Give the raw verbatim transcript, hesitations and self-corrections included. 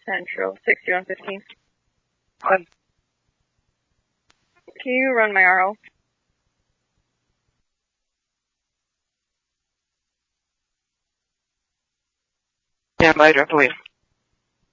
Central, sixty-one fifteen. One. Can you run my R O? Yeah, later, I believe.